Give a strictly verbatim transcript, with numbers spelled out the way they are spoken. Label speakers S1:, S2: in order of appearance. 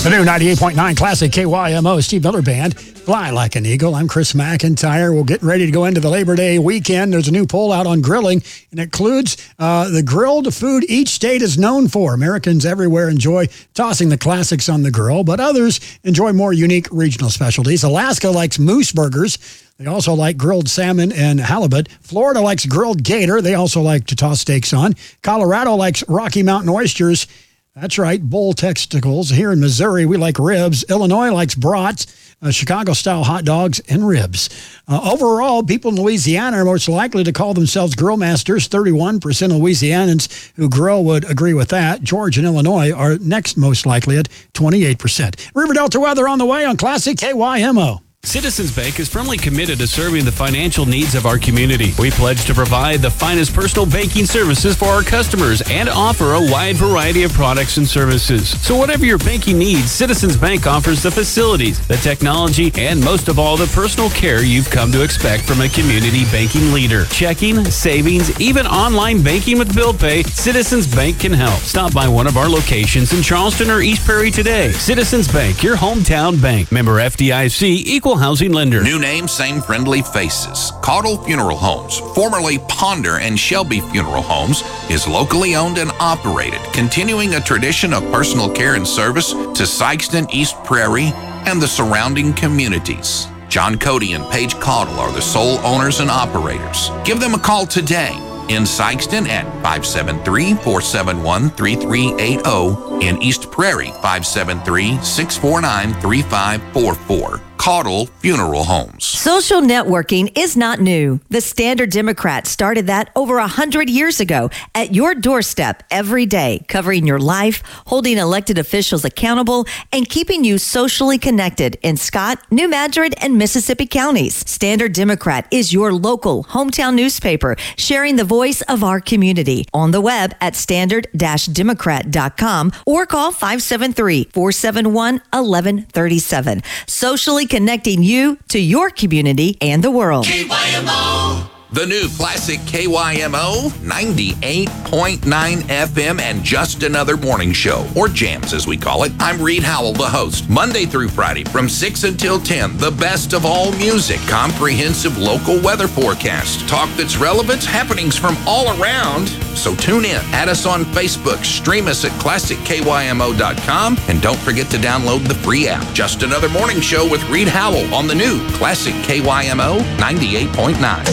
S1: The new ninety-eight point nine Classic K Y M O Steve Miller Band, Fly Like an Eagle. I'm Chris McIntyre. We're getting ready to go into the Labor Day weekend. There's a new poll out on grilling, and it includes uh, the grilled food each state is known for. Americans everywhere enjoy tossing the classics on the grill, but others enjoy more unique regional specialties. Alaska likes moose burgers. They also like grilled salmon and halibut. Florida likes grilled gator. They also like to toss steaks on. Colorado likes Rocky Mountain oysters. That's right, bull testicles. Here in Missouri, we like ribs. Illinois likes brats, uh, Chicago-style hot dogs, and ribs. Uh, overall, people in Louisiana are most likely to call themselves grill masters. thirty-one percent of Louisianans who grill would agree with that. Georgia and Illinois are next most likely at twenty-eight percent. River Delta weather on the way on Classic K Y M O.
S2: Citizens Bank is firmly committed to serving the financial needs of our community. We pledge to provide the finest personal banking services for our customers and offer a wide variety of products and services. So whatever your banking needs, Citizens Bank offers the facilities, the technology, and most of all, the personal care you've come to expect from a community banking leader. Checking, savings, even online banking with bill pay, Citizens Bank can help. Stop by one of our locations in Charleston or East Prairie today. Citizens Bank, your hometown bank. Member F D I C, Equal Housing Lender.
S3: New name, same friendly faces. Caudle Funeral Homes, formerly Ponder and Shelby Funeral Homes, is locally owned and operated, continuing a tradition of personal care and service to Sikeston, East Prairie, and the surrounding communities. John Cody and Paige Caudle are the sole owners and operators. Give them a call today in Sikeston at five seven three, four seven one, three three eight zero, in East Prairie five seven three, six four nine, three five four four. Caudle Funeral Homes.
S4: Social networking is not new. The Standard Democrat started that over a hundred years ago at your doorstep every day, covering your life, holding elected officials accountable, and keeping you socially connected in Scott, New Madrid, and Mississippi counties. Standard Democrat is your local hometown newspaper, sharing the voice of our community. On the web at standard dash democrat dot com or call five seven three, four seven one, one one three seven. Socially connecting you to your community and the world.
S3: K Y M O. The new Classic K Y M O, ninety-eight point nine F M, and just another morning show, or jams as we call it. I'm Reed Howell, the host. Monday through Friday from six until ten, the best of all music, comprehensive local weather forecast, talk that's relevant, happenings from all around. So tune in, add us on Facebook, stream us at classic K Y M O dot com, and don't forget to download the free app. Just another morning show with Reed Howell on the new Classic K Y M O ninety-eight point nine.